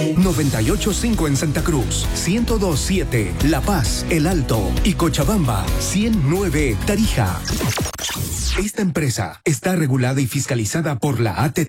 98.5 en Santa Cruz, 102.7 La Paz, El Alto y Cochabamba, 100.9 Tarija. Esta empresa está regulada y fiscalizada por la ATT.